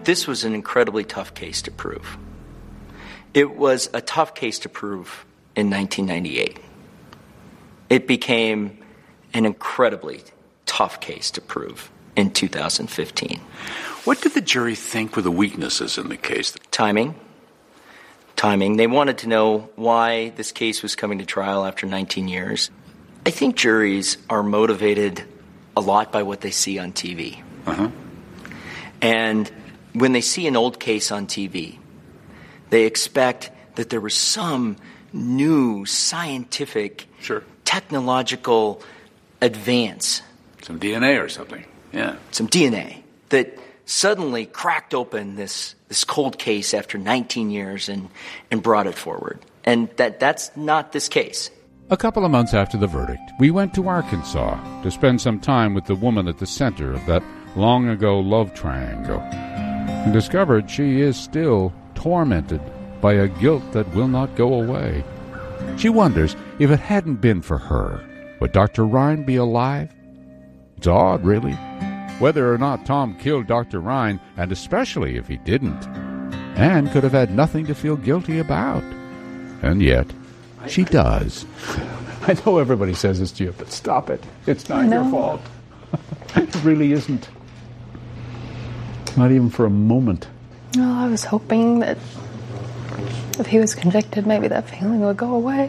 This was an incredibly tough case to prove. It was a tough case to prove in 1998. It became an incredibly tough case to prove in 2015. What did the jury think were the weaknesses in the case? Timing. They wanted to know why this case was coming to trial after 19 years. I think juries are motivated a lot by what they see on TV. Uh-huh. And when they see an old case on TV, they expect that there was some new scientific, technological advance. Some DNA or something, yeah. Some DNA that suddenly cracked open this cold case after 19 years and brought it forward. And that's not this case. A couple of months after the verdict, we went to Arkansas to spend some time with the woman at the center of that long-ago love triangle and discovered she is still tormented by a guilt that will not go away. She wonders if it hadn't been for her, would Dr. Ryan be alive? It's odd, really, whether or not Tom killed Dr. Ryan, and especially if he didn't, and could have had nothing to feel guilty about. And yet, she does. I know everybody says this to you, but stop it. It's not your fault. It really isn't. Not even for a moment. Well, I was hoping that if he was convicted, maybe that feeling would go away.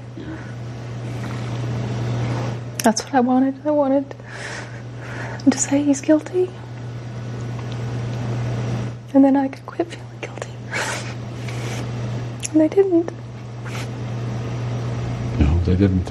That's what I wanted. I wanted him to say he's guilty. And then I could quit feeling guilty. And they didn't. No, they didn't.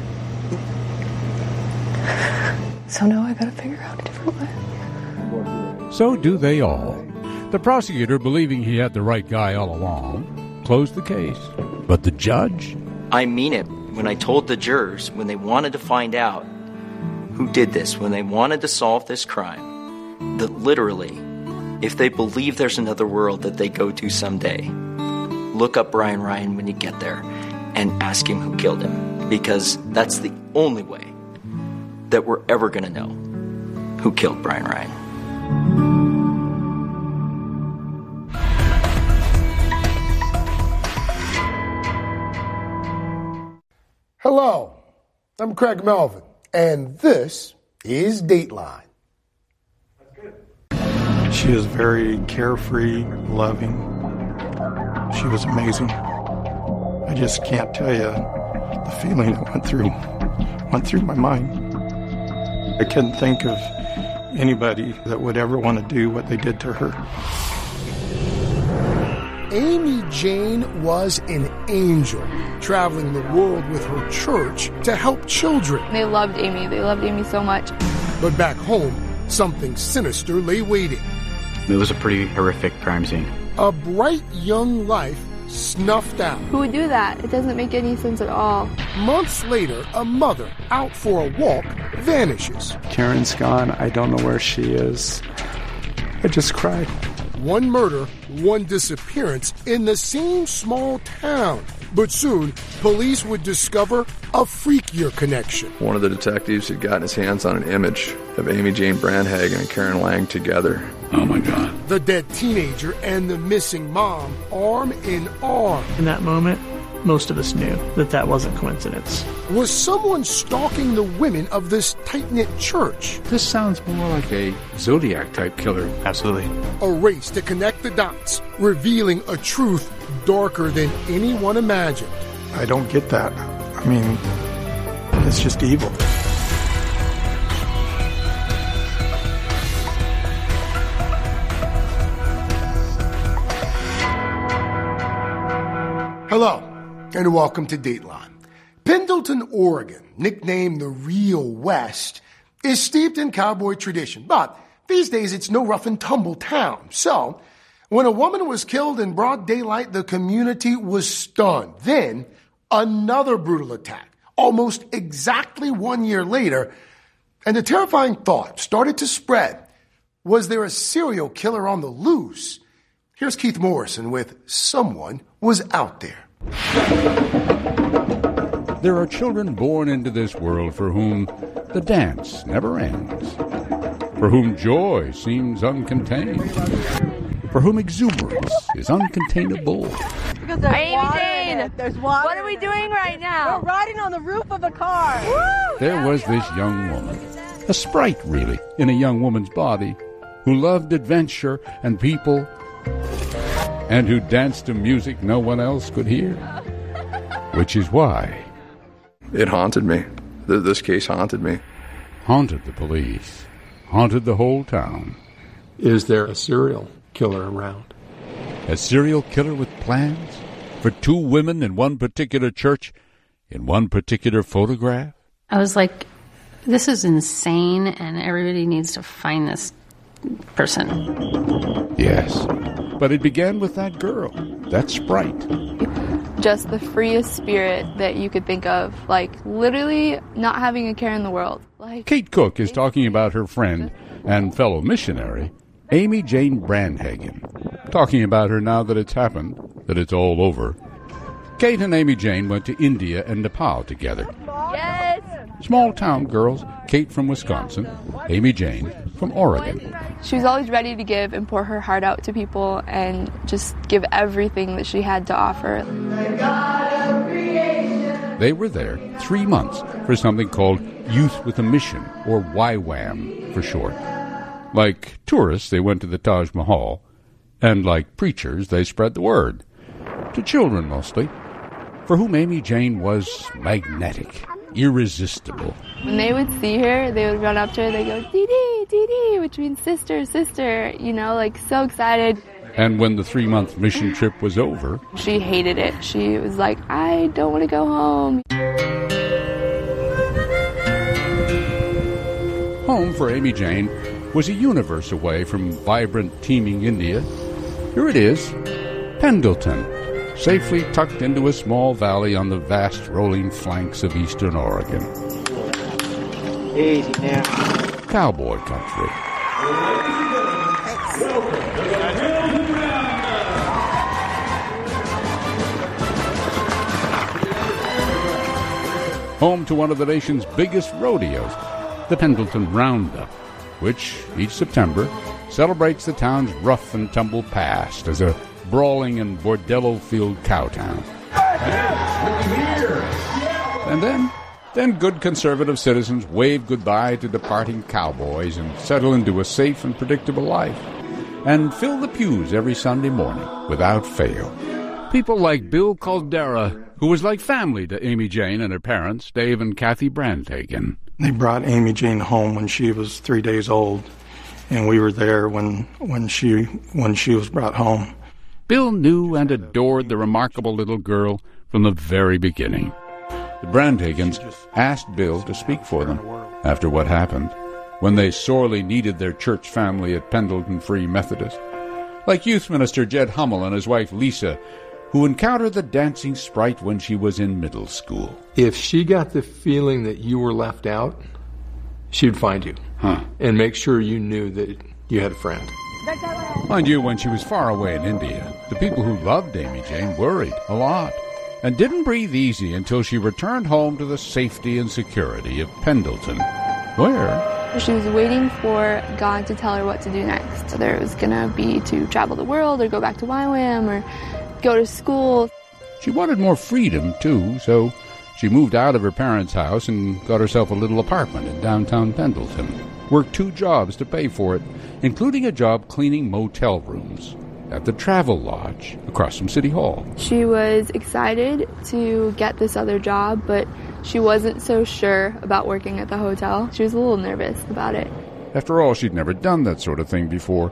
So now I gotta figure out a different way. So do they all. The prosecutor, believing he had the right guy all along, closed the case. But the judge? I mean it when I told the jurors, when they wanted to find out who did this, when they wanted to solve this crime, that literally, if they believe there's another world that they go to someday, look up Brian Ryan when you get there and ask him who killed him. Because that's the only way that we're ever going to know who killed Brian Ryan. Hello, I'm Craig Melvin, and this is Dateline. She was very carefree, loving. She was amazing. I just can't tell you the feeling that went through my mind. I couldn't think of anybody that would ever want to do what they did to her. Amy Jane was an angel, traveling the world with her church to help children. They loved Amy. They loved Amy so much. But back home, something sinister lay waiting. It was a pretty horrific crime scene. A bright young life snuffed out. Who would do that? It doesn't make any sense at all. Months later, a mother out for a walk vanishes. Karen's gone. I don't know where she is. I just cried. One murder, one disappearance in the same small town. But soon, police would discover a freakier connection. One of the detectives had gotten his hands on an image of Amy Jane Brandhagen and Karen Lang together. Oh, my God. The dead teenager and the missing mom, arm in arm. In that moment, most of us knew that that wasn't coincidence. Was someone stalking the women of this tight-knit church? This sounds more like a Zodiac-type killer. Absolutely. A race to connect the dots, revealing a truth darker than anyone imagined. I don't get that. I mean, it's just evil. Hello, and welcome to Dateline. Pendleton, Oregon, nicknamed the Real West, is steeped in cowboy tradition, but these days it's no rough and tumble town. So, when a woman was killed in broad daylight, the community was stunned. Then, another brutal attack, almost exactly 1 year later, and the terrifying thought started to spread. Was there a serial killer on the loose? Here's Keith Morrison with Someone Was Out There. There are children born into this world for whom the dance never ends, for whom joy seems uncontained. for whom exuberance is uncontainable. Amy Jane, there's water. What are we doing right now? We're riding on the roof of a car. Woo! There was this young woman, a sprite really, in a young woman's body, who loved adventure and people, and who danced to music no one else could hear. Which is why it haunted me. This case haunted me. Haunted the police. Haunted the whole town. Is there a serial killer around? A serial killer with plans? For 2 women in one particular church? In one particular photograph? I was like, this is insane, and everybody needs to find this person. Yes. But it began with that girl, that sprite. Just the freest spirit that you could think of. Like, literally not having a care in the world. Like, Kate Cook is talking about her friend and fellow missionary, Amy Jane Brandhagen. Talking about her now that it's happened, that it's all over. Kate and Amy Jane went to India and Nepal together. Yes! Small town girls, Kate from Wisconsin, Amy Jane from Oregon. She was always ready to give and pour her heart out to people and just give everything that she had to offer. They were there 3 months for something called Youth with a Mission, or YWAM for short. Like tourists, they went to the Taj Mahal, and like preachers, they spread the word. To children mostly, for whom Amy Jane was magnetic, irresistible. When they would see her, they would run up to her, they go, Dee Dee, which means sister, sister, you know, like so excited. And when the 3-month mission trip was over, she hated it. She was like, I don't want to go home. Home for Amy Jane was a universe away from vibrant, teeming India. Here it is, Pendleton, safely tucked into a small valley on the vast rolling flanks of eastern Oregon. Easy now. Cowboy country. Home to one of the nation's biggest rodeos, the Pendleton Roundup, which each September celebrates the town's rough and tumble past as a brawling and bordello-filled cow town. And then good conservative citizens wave goodbye to departing cowboys and settle into a safe and predictable life, and fill the pews every Sunday morning without fail. People like Bill Caldera, who was like family to Amy Jane and her parents, Dave and Kathy Brandhagen. They brought Amy Jane home when she was 3 days old, and we were there when she was brought home. Bill knew and adored the remarkable little girl from the very beginning. The Brandhagens asked Bill to speak for them after what happened, when they sorely needed their church family at Pendleton Free Methodist. Like youth minister Jed Hummel and his wife Lisa, who encountered the dancing sprite when she was in middle school. If she got the feeling that you were left out, she'd find you and make sure you knew that you had a friend. Mind you, when she was far away in India, the people who loved Amy Jane worried a lot and didn't breathe easy until she returned home to the safety and security of Pendleton, where she was waiting for God to tell her what to do next. Whether it was going to be to travel the world or go back to YWAM or go to school. She wanted more freedom, too, so she moved out of her parents' house and got herself a little apartment in downtown Pendleton. Worked 2 jobs to pay for it, including a job cleaning motel rooms at the Travel Lodge across from City Hall. She was excited to get this other job, but she wasn't so sure about working at the hotel. She was a little nervous about it. After all, she'd never done that sort of thing before,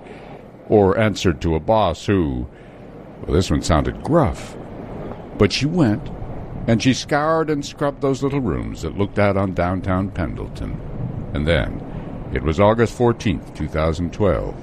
or answered to a boss who, well, this one sounded gruff. But she went, and she scoured and scrubbed those little rooms that looked out on downtown Pendleton. And then, it was August 14th, 2012.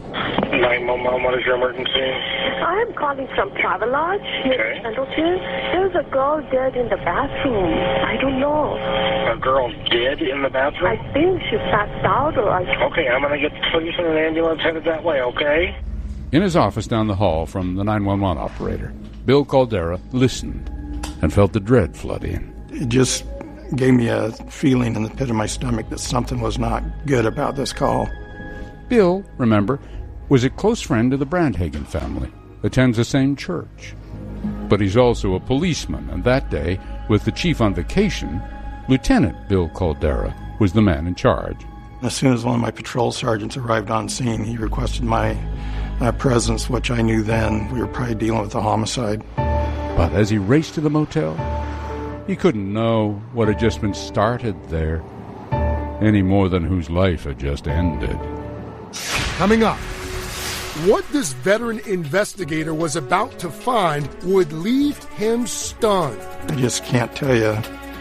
911, what is your emergency? I'm calling from Travel Lodge here in Pendleton. There's a girl dead in the bathroom. I don't know. A girl dead in the bathroom? I think she passed out or Okay, I'm going to get the police and an ambulance headed that way, okay? In his office down the hall from the 911 operator, Bill Caldera listened and felt the dread flood in. It just gave me a feeling in the pit of my stomach that something was not good about this call. Bill, remember, was a close friend of the Brandhagen family, attends the same church. But he's also a policeman, and that day, with the chief on vacation, Lieutenant Bill Caldera was the man in charge. As soon as one of my patrol sergeants arrived on scene, he requested my presence, which I knew then we were probably dealing with a homicide. But as he raced to the motel, he couldn't know what had just been started there, any more than whose life had just ended. Coming up, what this veteran investigator was about to find would leave him stunned. I just can't tell you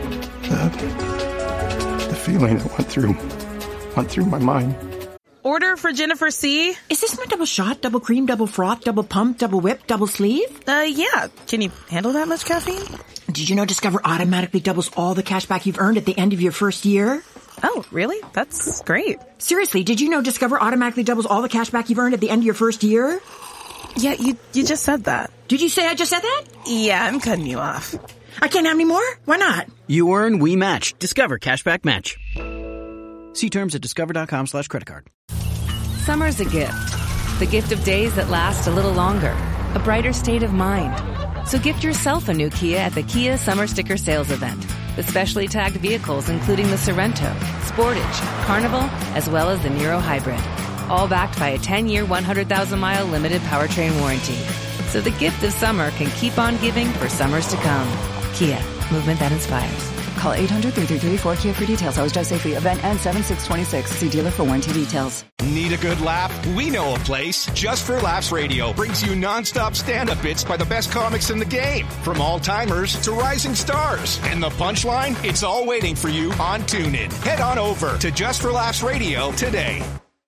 the feeling that went through my mind. Order for Jennifer C. Is this my double shot, double cream, double froth, double pump, double whip, double sleeve? Yeah. Can you handle that much caffeine? Did you know Discover automatically doubles all the cash back you've earned at the end of your first year? Oh, really? That's great. Seriously, did you know Discover automatically doubles all the cash back you've earned at the end of your first year? Yeah, you just said that. Did you say I just said that? Yeah, I'm cutting you off. I can't have any more? Why not? You earn, we match. Discover Cashback Match. See terms at discover.com/creditcard. Summer's a gift. The gift of days that last a little longer. A brighter state of mind. So gift yourself a new Kia at the Kia Summer Sticker Sales Event. With specially tagged vehicles including the Sorento, Sportage, Carnival, as well as the Niro Hybrid. All backed by a 10-year, 100,000-mile limited powertrain warranty. So the gift of summer can keep on giving for summers to come. Kia, movement that inspires. Call 800-333-4KIA for details. Always drive safely. Event ends 7/6/26. See dealer for warranty details. Need a good laugh? We know a place. Just for Laughs Radio brings you nonstop stand-up bits by the best comics in the game. From all-timers to rising stars. And the punchline? It's all waiting for you on TuneIn. Head on over to Just for Laughs Radio today.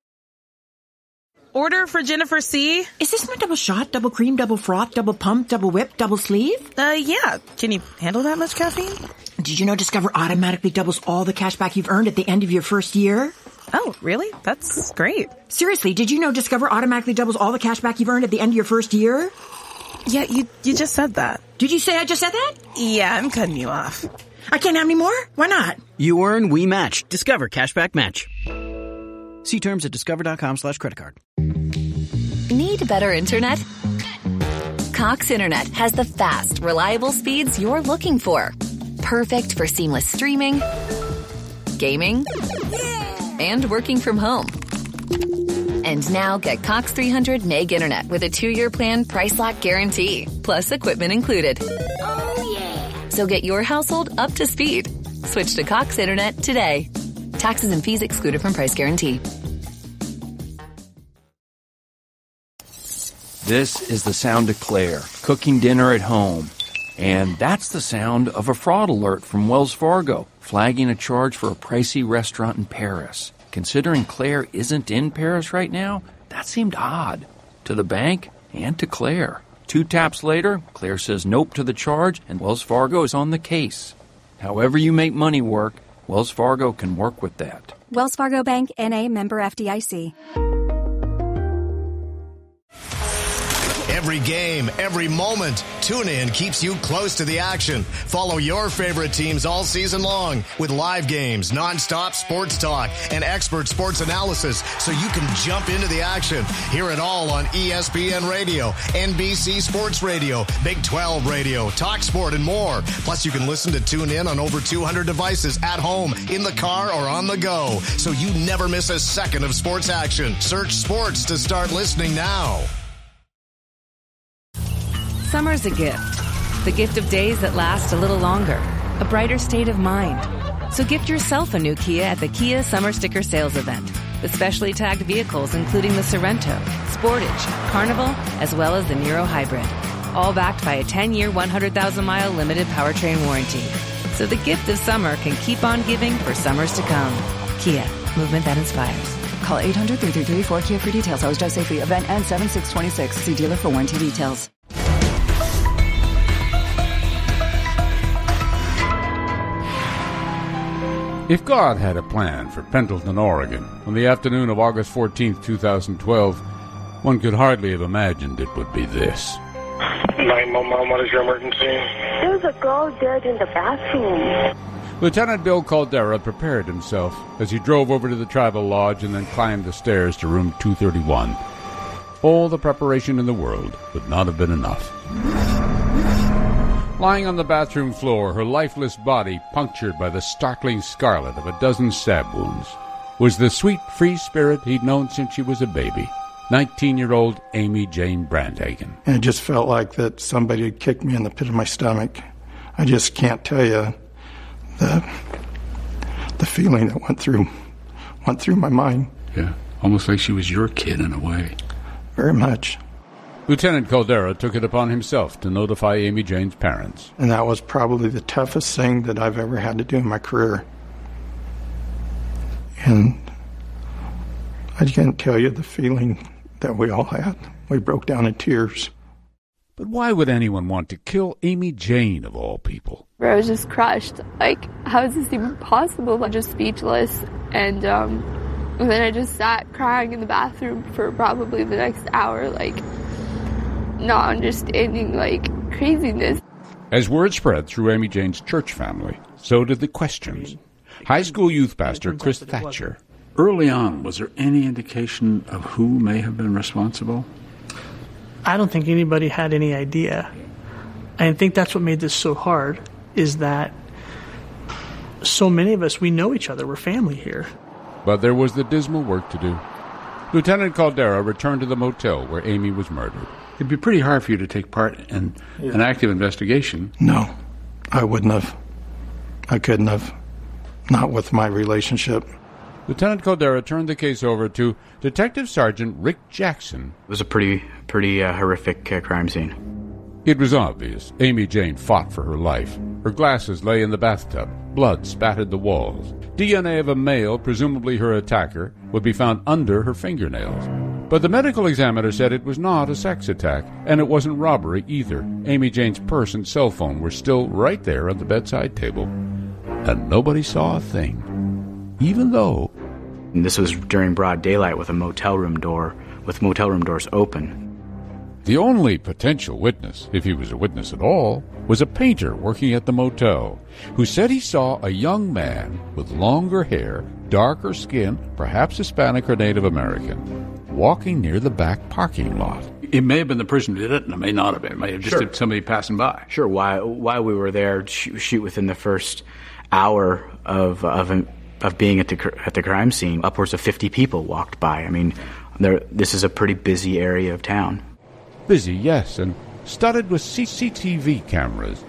Order for Jennifer C. Is this my double shot, double cream, double froth, double pump, double whip, double sleeve? Yeah. Can you handle that much caffeine? Did you know Discover automatically doubles all the cash back you've earned at the end of your first year? Oh, really? That's great. Seriously, did you know Discover automatically doubles all the cash back you've earned at the end of your first year? Yeah, you just said that. Did you say I just said that? Yeah, I'm cutting you off. I can't have any more? Why not? You earn, we match. Discover Cashback Match. See terms at discover.com/creditcard. Need better internet? Cox Internet has the fast, reliable speeds you're looking for. Perfect for seamless streaming, gaming, and working from home. And now get Cox 300 meg internet with a 2-year plan price lock guarantee, plus equipment included. Oh, yeah. So get your household up to speed. Switch to Cox Internet today. Taxes and fees excluded from price guarantee. This is the sound of Claire, cooking dinner at home. And that's the sound of a fraud alert from Wells Fargo, flagging a charge for a pricey restaurant in Paris. Considering Claire isn't in Paris right now, that seemed odd. To the bank and to Claire. 2 taps later, Claire says nope to the charge, and Wells Fargo is on the case. However you make money work, Wells Fargo can work with that. Wells Fargo Bank, N.A., member FDIC. Every game, every moment, TuneIn keeps you close to the action. Follow your favorite teams all season long with live games, nonstop sports talk, and expert sports analysis so you can jump into the action. Hear it all on ESPN Radio, NBC Sports Radio, Big 12 Radio, Talk Sport, and more. Plus, you can listen to TuneIn on over 200 devices at home, in the car, or on the go, so you never miss a second of sports action. Search sports to start listening now. Summer's a gift. The gift of days that last a little longer. A brighter state of mind. So gift yourself a new Kia at the Kia Summer Sticker Sales Event. With specially tagged vehicles including the Sorento, Sportage, Carnival, as well as the Niro Hybrid. All backed by a 10-year, 100,000-mile limited powertrain warranty. So the gift of summer can keep on giving for summers to come. Kia, movement that inspires. Call 800-333-4KIA for details. Always drive safely. Event ends 7/6/26. See dealer for warranty details. If God had a plan for Pendleton, Oregon, on the afternoon of August 14th, 2012, one could hardly have imagined it would be this. 911, what is your emergency? There's a girl dead in the bathroom. Lieutenant Bill Caldera prepared himself as he drove over to the tribal lodge and then climbed the stairs to room 231. All the preparation in the world would not have been enough. Lying on the bathroom floor, her lifeless body punctured by the startling scarlet of a dozen stab wounds, was the sweet, free spirit he'd known since she was a baby, 19-year-old Amy Jane Brandhagen. And it just felt like that somebody had kicked me in the pit of my stomach. I just can't tell you the feeling that went through my mind. Yeah, almost like she was your kid in a way. Very much. Lieutenant Caldera took it upon himself to notify Amy Jane's parents. And that was probably the toughest thing that I've ever had to do in my career. And I can't tell you the feeling that we all had. We broke down in tears. But why would anyone want to kill Amy Jane, of all people? I was just crushed. Like, how is this even possible? I'm just speechless. And then I just sat crying in the bathroom for probably the next hour, like, not understanding, like, craziness. As word spread through Amy Jane's church family, so did the questions. High school youth pastor Chris Thatcher. Early on, was there any indication of who may have been responsible? I don't think anybody had any idea. I think that's what made this so hard, is that so many of us, we know each other. We're family here. But there was the dismal work to do. Lieutenant Caldera returned to the motel where Amy was murdered. It'd be pretty hard for you to take part in an active investigation. No, I wouldn't have. I couldn't have. Not with my relationship. Lieutenant Caldera turned the case over to Detective Sergeant Rick Jackson. It was a pretty horrific crime scene. It was obvious Amy Jane fought for her life. Her glasses lay in the bathtub. Blood spattered the walls. DNA of a male, presumably her attacker, would be found under her fingernails. But the medical examiner said it was not a sex attack, and it wasn't robbery either. Amy Jane's purse and cell phone were still right there on the bedside table. And nobody saw a thing. Even though... And this was during broad daylight with motel room doors open. The only potential witness, if he was a witness at all, was a painter working at the motel, who said he saw a young man with longer hair, darker skin, perhaps Hispanic or Native American, walking near the back parking lot. It may have been the person who did it, and it may not have been. It may have just been somebody passing by. Sure. While we were there, shoot within the first hour of being at the crime scene, upwards of 50 people walked by. I mean, this is a pretty busy area of town. Busy, yes, and studded with CCTV cameras,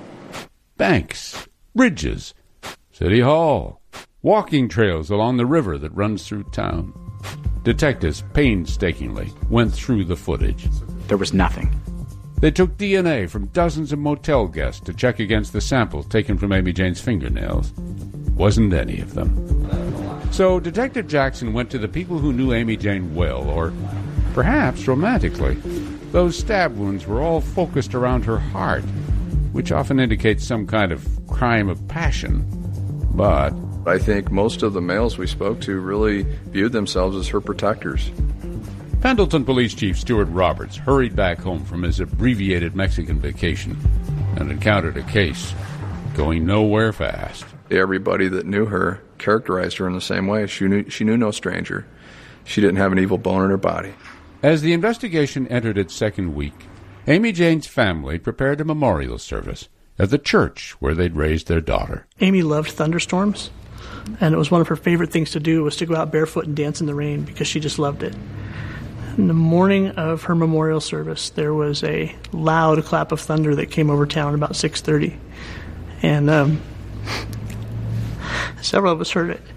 banks, bridges, City Hall, walking trails along the river that runs through town. Detectives painstakingly went through the footage. There was nothing. They took DNA from dozens of motel guests to check against the samples taken from Amy Jane's fingernails. Wasn't any of them. So Detective Jackson went to the people who knew Amy Jane well, or perhaps romantically. Those stab wounds were all focused around her heart, which often indicates some kind of crime of passion. But I think most of the males we spoke to really viewed themselves as her protectors. Pendleton Police Chief Stuart Roberts hurried back home from his abbreviated Mexican vacation and encountered a case going nowhere fast. Everybody that knew her characterized her in the same way. She knew no stranger. She didn't have an evil bone in her body. As the investigation entered its second week, Amy Jane's family prepared a memorial service at the church where they'd raised their daughter. Amy loved thunderstorms, and it was one of her favorite things to do was to go out barefoot and dance in the rain because she just loved it. In the morning of her memorial service, there was a loud clap of thunder that came over town about 6:30, and several of us heard it.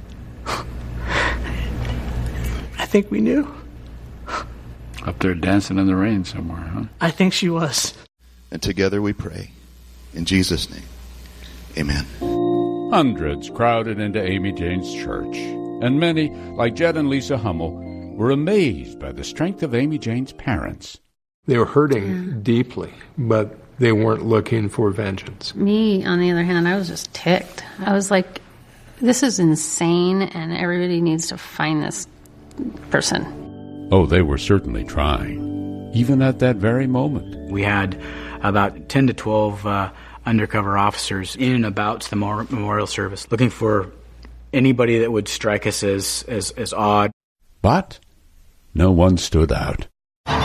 I think we knew. Up there dancing in the rain somewhere, huh? I think she was. And together we pray. In Jesus' name, amen. Hundreds crowded into Amy Jane's church, and many, like Jed and Lisa Hummel, were amazed by the strength of Amy Jane's parents. They were hurting deeply, but they weren't looking for vengeance. Me, on the other hand, I was just ticked. I was like, this is insane, and everybody needs to find this person. Oh, they were certainly trying, even at that very moment. We had about 10 to 12 undercover officers in and about the memorial service, looking for anybody that would strike us as odd. But no one stood out.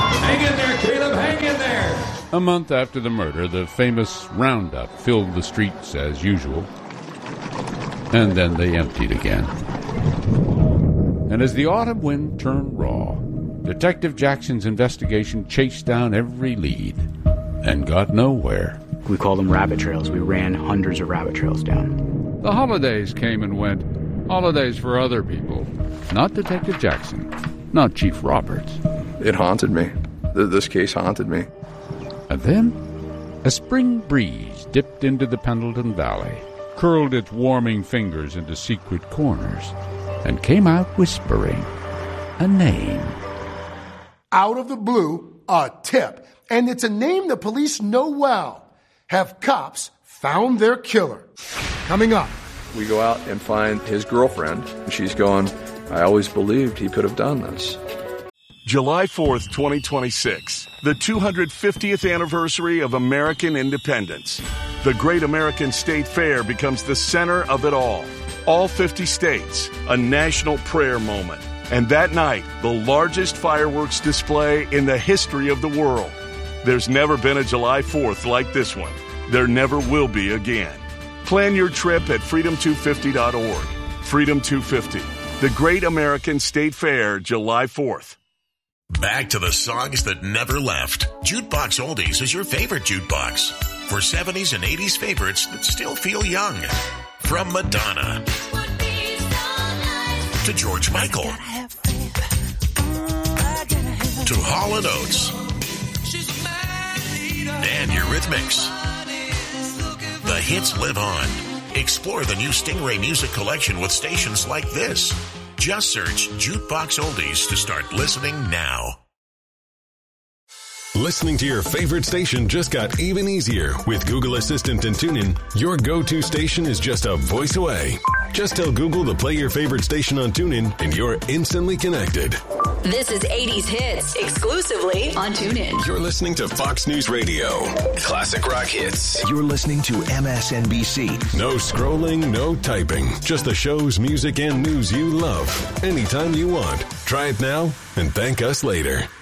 A month after the murder, the famous roundup filled the streets as usual. And then they emptied again. And as the autumn wind turned raw, Detective Jackson's investigation chased down every lead and got nowhere. We call them rabbit trails. We ran hundreds of rabbit trails down. The holidays came and went. Holidays for other people. Not Detective Jackson. Not Chief Roberts. It haunted me. This case haunted me. And then, a spring breeze dipped into the Pendleton Valley, curled its warming fingers into secret corners, and came out whispering a name. Out of the blue, a tip. And it's a name the police know well. Have cops found their killer? Coming up. We go out and find his girlfriend. She's going, I always believed he could have done this. July 4th, 2026, the 250th anniversary of American independence. The Great American State Fair becomes the center of it all. All 50 states, a national prayer moment. And that night, the largest fireworks display in the history of the world. There's never been a July 4th like this one. There never will be again. Plan your trip at freedom250.org. Freedom 250, the Great American State Fair, July 4th. Back to the songs that never left. Jukebox Oldies is your favorite jukebox. For 70s and 80s favorites that still feel young. From Madonna to George Michael to Hall & Oates and Eurythmics. The hits live on. Explore the new Stingray music collection with stations like this. Just search Jukebox Oldies to start listening now. Listening to your favorite station just got even easier. With Google Assistant and TuneIn, your go-to station is just a voice away. Just tell Google to play your favorite station on TuneIn, and you're instantly connected. This is 80s Hits, exclusively on TuneIn. You're listening to Fox News Radio. Classic rock hits. You're listening to MSNBC. No scrolling, no typing. Just the shows, music, and news you love. Anytime you want. Try it now and thank us later.